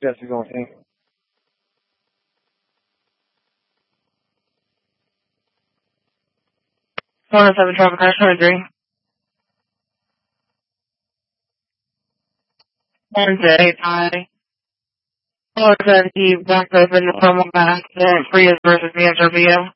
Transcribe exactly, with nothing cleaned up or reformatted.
Yes, he's on team. one oh seven Traffic Crash twenty-three. Wednesday, I four seventy Black Open the promo accident Prius versus B M W.